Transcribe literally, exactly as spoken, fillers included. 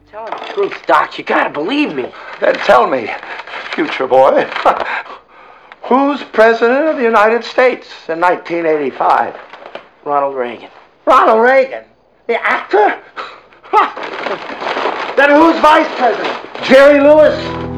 Telling the truth, Doc. You gotta believe me. Then tell me, future boy, who's president of the United States in nineteen eighty-five? Ronald Reagan. Ronald Reagan? The actor? Then who's vice president? Jerry Lewis?